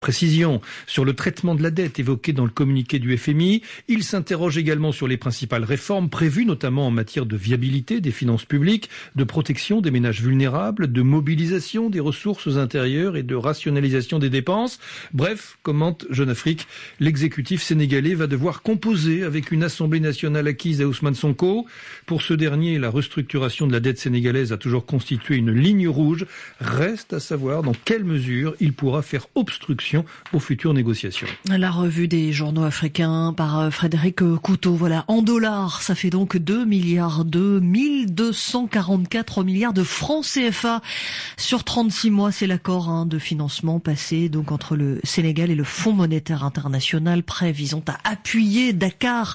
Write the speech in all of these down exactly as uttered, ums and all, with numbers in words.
Précision sur le traitement de la dette évoqué dans le communiqué du F M I. Il s'interroge également sur les principales réformes prévues, notamment en matière de viabilité des finances publiques, de protection des ménages vulnérables, de mobilisation des ressources intérieures et de rationalisation des dépenses. Bref, commente Jeune Afrique, l'exécutif sénégalais va devoir composer avec une Assemblée nationale acquise à Ousmane Sonko. Pour ce dernier, la restructuration de la dette sénégalaise a toujours constitué une ligne rouge. Reste à savoir dans quelle mesure il pourra faire obstruction aux futures négociations. La revue des journaux africains par Frédéric Couteau. Voilà, en dollars, ça fait donc deux milliards deux, mille deux cent quarante-quatre milliards de francs C F A sur trente-six mois. C'est l'accord hein, de financement passé donc entre le Sénégal et le Fonds monétaire international, prêt visant à appuyer Dakar,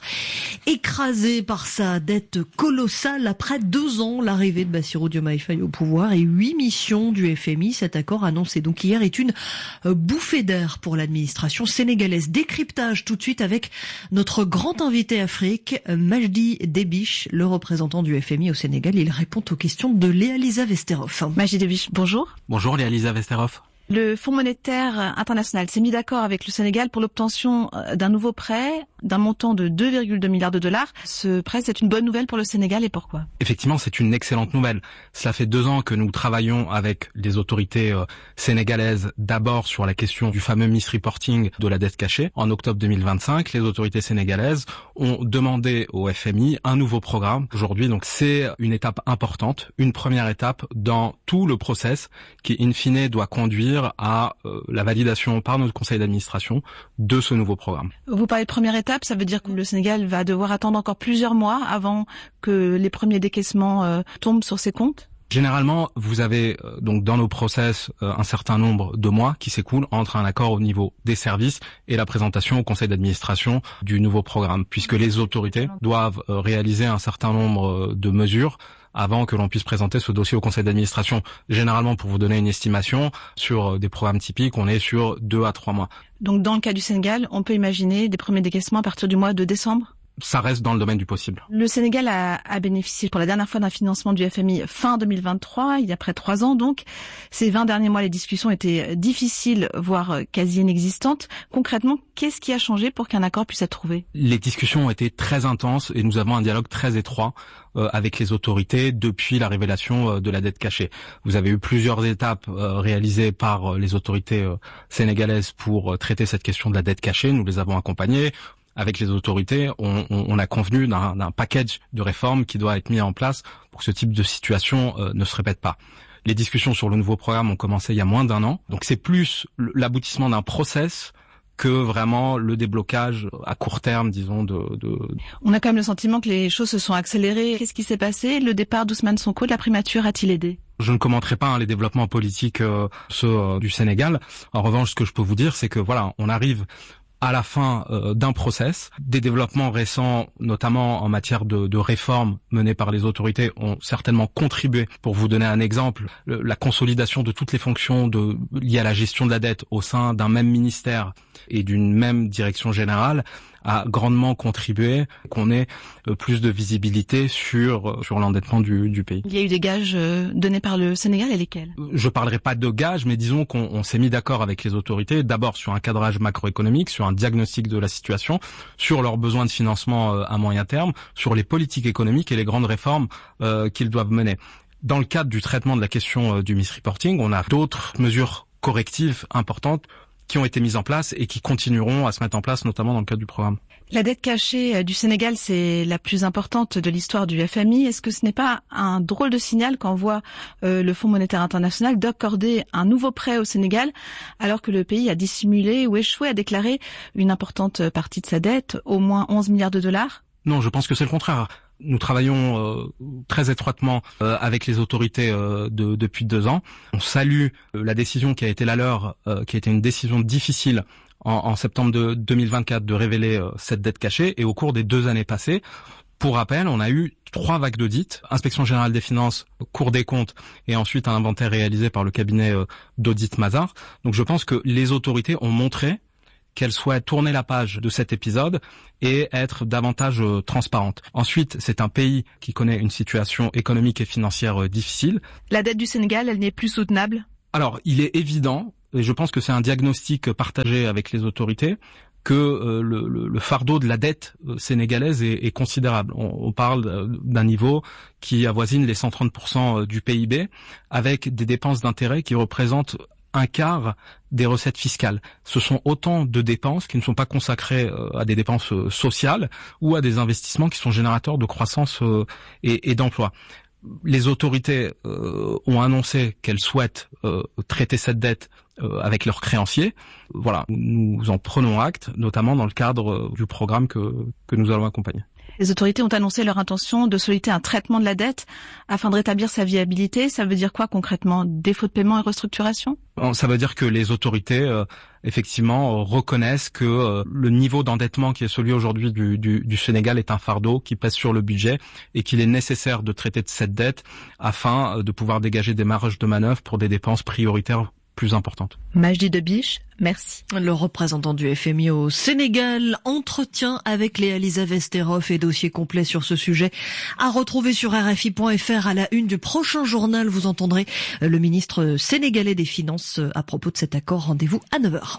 écrasé par sa dette colossale après deux ans, l'arrivée de Bassirou Diomaye Faye au pouvoir et huit missions du F M I. Cet accord annoncé donc hier est une bouffée d'air pour l'administration sénégalaise. Décryptage tout de suite avec notre grand invité Afrique, Majdi Debiche, le représentant du F M I au Sénégal. Il répond aux questions de Léa-Lisa Vesterhoff. Majdi Debiche, bonjour. Bonjour Léa-Lisa Vesterhoff. Le Fonds monétaire international s'est mis d'accord avec le Sénégal pour l'obtention d'un nouveau prêt d'un montant de deux virgule deux milliards de dollars. Ce prêt, c'est une bonne nouvelle pour le Sénégal et pourquoi ? Effectivement, c'est une excellente nouvelle. Cela fait deux ans que nous travaillons avec les autorités euh, sénégalaises, d'abord sur la question du fameux misreporting de la dette cachée. En octobre deux mille vingt-cinq, les autorités sénégalaises ont demandé au F M I un nouveau programme. Aujourd'hui, donc, c'est une étape importante, une première étape dans tout le process qui, in fine, doit conduire à euh, la validation par notre conseil d'administration de ce nouveau programme. Vous parlez de première étape, ça veut dire que le Sénégal va devoir attendre encore plusieurs mois avant que les premiers décaissements euh, tombent sur ses comptes ? Généralement, vous avez euh, donc dans nos process euh, un certain nombre de mois qui s'écoulent entre un accord au niveau des services et la présentation au conseil d'administration du nouveau programme, puisque les autorités doivent euh, réaliser un certain nombre euh, de mesures avant que l'on puisse présenter ce dossier au conseil d'administration. Généralement, pour vous donner une estimation, sur des programmes typiques, on est sur deux à trois mois. Donc dans le cas du Sénégal, on peut imaginer des premiers décaissements à partir du mois de décembre ? Ça reste dans le domaine du possible. Le Sénégal a, a bénéficié pour la dernière fois d'un financement du F M I fin deux mille vingt-trois, il y a près de trois ans donc. Ces vingt derniers mois, les discussions étaient difficiles, voire quasi inexistantes. Concrètement, qu'est-ce qui a changé pour qu'un accord puisse être trouvé ? Les discussions ont été très intenses et nous avons un dialogue très étroit euh, avec les autorités depuis la révélation euh, de la dette cachée. Vous avez eu plusieurs étapes euh, réalisées par euh, les autorités euh, sénégalaises pour euh, traiter cette question de la dette cachée. Nous les avons accompagnés. Avec les autorités, on, on, on a convenu d'un, d'un package de réformes qui doit être mis en place pour que ce type de situation euh, ne se répète pas. Les discussions sur le nouveau programme ont commencé il y a moins d'un an, donc c'est plus l'aboutissement d'un process que vraiment le déblocage à court terme, disons, de, de... On a quand même le sentiment que les choses se sont accélérées. Qu'est-ce qui s'est passé ? Le départ d'Ousmane Sonko de la primature a-t-il aidé ? Je ne commenterai pas hein, les développements politiques, euh, ceux euh, du Sénégal. En revanche, ce que je peux vous dire, c'est que voilà, on arrive à la fin euh, d'un process. Des développements récents, notamment en matière de, de réformes menées par les autorités, ont certainement contribué. Pour vous donner un exemple, le, la consolidation de toutes les fonctions de, liées à la gestion de la dette au sein d'un même ministère et d'une même direction générale a grandement contribué qu'on ait plus de visibilité sur sur l'endettement du, du pays. Il y a eu des gages donnés par le Sénégal et lesquels ? Je parlerai pas de gages, mais disons qu'on on s'est mis d'accord avec les autorités, d'abord sur un cadrage macroéconomique, sur un diagnostic de la situation, sur leurs besoins de financement à moyen terme, sur les politiques économiques et les grandes réformes euh, qu'ils doivent mener. Dans le cadre du traitement de la question euh, du misreporting, on a d'autres mesures correctives importantes qui ont été mises en place et qui continueront à se mettre en place, notamment dans le cadre du programme. La dette cachée du Sénégal, c'est la plus importante de l'histoire du F M I. Est-ce que ce n'est pas un drôle de signal qu'envoie euh, le Fonds monétaire international d'accorder un nouveau prêt au Sénégal alors que le pays a dissimulé ou échoué à déclarer une importante partie de sa dette, au moins onze milliards de dollars ? Non, je pense que c'est le contraire. Nous travaillons euh, très étroitement euh, avec les autorités euh, de, depuis deux ans. On salue euh, la décision qui a été la leur, euh, qui a été une décision difficile en, en septembre de deux mille vingt-quatre de révéler euh, cette dette cachée. Et au cours des deux années passées, pour rappel, on a eu trois vagues d'audits, Inspection générale des finances, Cour des comptes et ensuite un inventaire réalisé par le cabinet euh, d'audit Mazars. Donc je pense que les autorités ont montré qu'elle souhaite tourner la page de cet épisode et être davantage euh, transparente. Ensuite, c'est un pays qui connaît une situation économique et financière euh, difficile. La dette du Sénégal, elle n'est plus soutenable ? Alors, il est évident et je pense que c'est un diagnostic partagé avec les autorités, que euh, le, le, le fardeau de la dette sénégalaise est, est considérable. On, on parle d'un niveau qui avoisine les cent trente pour cent du P I B, avec des dépenses d'intérêt qui représentent un quart des recettes fiscales. Ce sont autant de dépenses qui ne sont pas consacrées à des dépenses sociales ou à des investissements qui sont générateurs de croissance et, et d'emploi. Les autorités euh, ont annoncé qu'elles souhaitent euh, traiter cette dette euh, avec leurs créanciers. Voilà, nous en prenons acte, notamment dans le cadre du programme que, que nous allons accompagner. Les autorités ont annoncé leur intention de solliciter un traitement de la dette afin de rétablir sa viabilité. Ça veut dire quoi concrètement? Défaut de paiement et restructuration? Ça veut dire que les autorités, euh, effectivement, euh, reconnaissent que euh, le niveau d'endettement qui est celui aujourd'hui du, du, du Sénégal est un fardeau qui pèse sur le budget et qu'il est nécessaire de traiter de cette dette afin euh, de pouvoir dégager des marges de manœuvre pour des dépenses prioritaires plus importantes. Majdi Debiche, merci. Le représentant du F M I au Sénégal, entretien avec Léa Lisa Vesterhoff et dossier complet sur ce sujet à retrouver sur R F I point F R. À la une du prochain journal, vous entendrez le ministre sénégalais des Finances à propos de cet accord. Rendez-vous à neuf heures.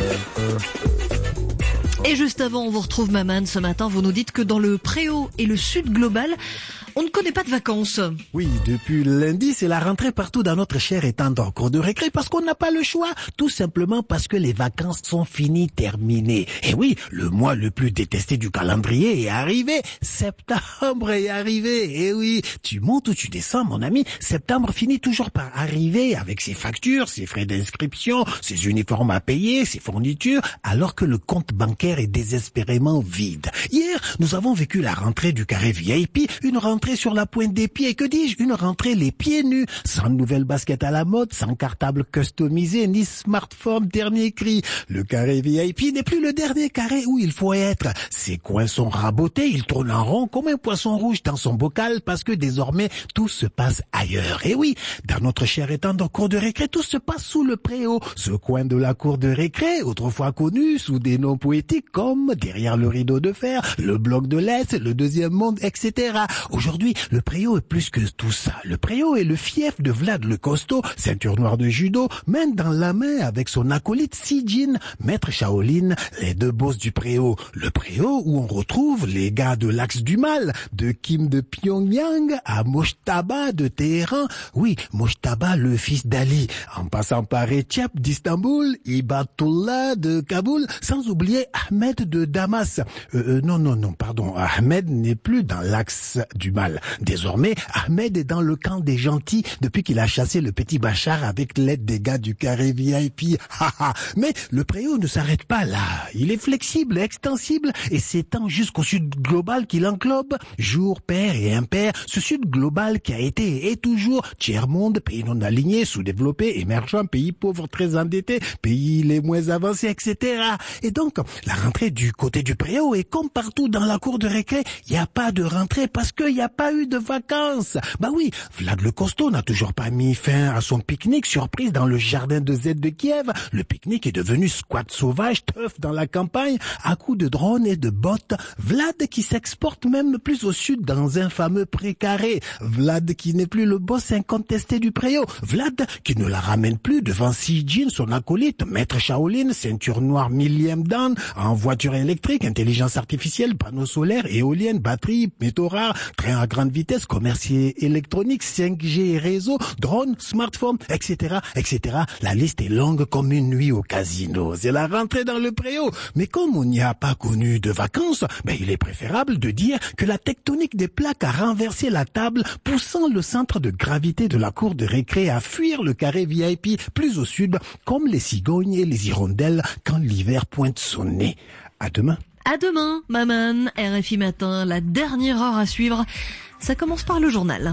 Et juste avant, on vous retrouve Maman. Ce matin, vous nous dites que dans le Préau et le Sud Global, on ne connaît pas de vacances. Oui, depuis lundi, c'est la rentrée partout dans notre cher étang en cours de récré parce qu'on n'a pas le choix. Tout simplement parce que les vacances sont finies, terminées. Et oui, le mois le plus détesté du calendrier est arrivé. Septembre est arrivé. Et oui, tu montes ou tu descends, mon ami. Septembre finit toujours par arriver avec ses factures, ses frais d'inscription, ses uniformes à payer, ses fournitures, alors que le compte bancaire est désespérément vide. Hier, nous avons vécu la rentrée du carré V I P, une rentrée sur la pointe des pieds, que dis-je, une rentrée les pieds nus, sans nouvelles baskets à la mode, sans cartable customisé, ni smartphone dernier cri. Le carré V I P n'est plus le dernier carré où il faut être. Ses coins sont rabotés, il tourne en rond comme un poisson rouge dans son bocal parce que désormais tout se passe ailleurs. Et oui, dans notre cher étang de cour de récré, tout se passe sous le Préau, ce coin de la cour de récré, autrefois connu sous des noms poétiques comme derrière le rideau de fer, le bloc de l'Est, le deuxième monde, et cetera. Aujourd'hui, le Préau est plus que tout ça. Le Préau est le fief de Vlad le Costaud, ceinture noire de judo, main dans la main avec son acolyte Sijin, maître Shaolin, les deux boss du Préau. Le Préau où on retrouve les gars de l'Axe du Mal, de Kim de Pyongyang à Mojtaba de Téhéran. Oui, Mojtaba, le fils d'Ali, en passant par Recep d'Istanbul, Ibatullah de Kaboul, sans oublier Ahmed de Damas. Euh, euh, non, non, non, pardon, Ahmed n'est plus dans l'Axe du Mal. Désormais, Ahmed est dans le camp des gentils depuis qu'il a chassé le petit Bachar avec l'aide des gars du carré V I P. Mais le Préau ne s'arrête pas là. Il est flexible, extensible et s'étend jusqu'au Sud global qui l'englobe. Jour, pair et impair, ce Sud global qui a été et toujours tiers-monde, pays non alignés, sous-développés, émergents, pays pauvres, très endettés, pays les moins avancés, et cetera. Et donc, la rentrée du côté du Préau est comme partout dans la cour de récré, il n'y a pas de rentrée parce qu'il n'y a pas eu de vacances. Bah oui, Vlad le Costaud n'a toujours pas mis fin à son pique-nique surprise dans le jardin de Z de Kiev. Le pique-nique est devenu squat sauvage, teuf dans la campagne, à coups de drones et de bottes. Vlad qui s'exporte même plus au sud dans un fameux précaré. Vlad qui n'est plus le boss incontesté du Préau. Vlad qui ne la ramène plus devant Sijin, son acolyte, maître Shaolin, ceinture noire millième dan, en voiture électrique, intelligence artificielle, panneaux solaires, éoliennes, batteries, métaux rares, train à grande vitesse, commerce électronique, cinq G réseau, drone, smartphone, et cetera, et cetera. La liste est longue comme une nuit au casino. C'est la rentrée dans le Préau. Mais comme on n'y a pas connu de vacances, ben il est préférable de dire que la tectonique des plaques a renversé la table, poussant le centre de gravité de la cour de récré à fuir le carré V I P plus au sud, comme les cigognes et les hirondelles quand l'hiver pointe son nez. À demain. À demain, Maman, R F I Matin, la dernière heure à suivre. Ça commence par le journal.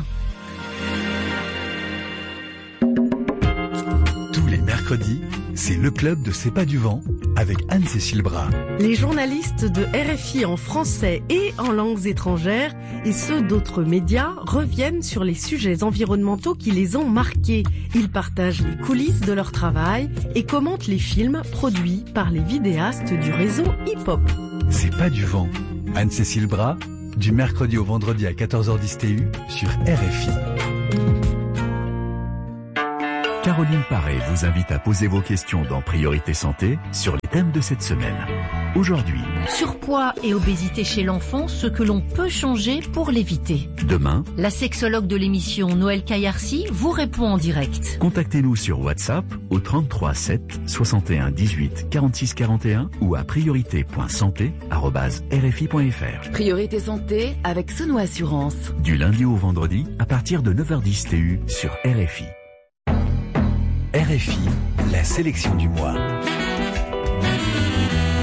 Tous les mercredis, c'est le club de C'est pas du vent avec Anne-Cécile Bras. Les journalistes de R F I en français et en langues étrangères et ceux d'autres médias reviennent sur les sujets environnementaux qui les ont marqués. Ils partagent les coulisses de leur travail et commentent les films produits par les vidéastes du réseau hip-hop. C'est pas du vent. Anne-Cécile Bras, du mercredi au vendredi à quatorze heures dix T U sur R F I. Caroline Paré vous invite à poser vos questions dans Priorité Santé sur les thèmes de cette semaine. Aujourd'hui, surpoids et obésité chez l'enfant, ce que l'on peut changer pour l'éviter. Demain, la sexologue de l'émission Noël Kayarsi vous répond en direct. Contactez-nous sur WhatsApp au trente-trois sept soixante et un dix-huit quarante-six quarante et un ou à priorité point santé arobase r f i point f r. Priorité Santé avec Sono Assurance. Du lundi au vendredi à partir de neuf heures dix T U sur R F I. R F I, la sélection du mois.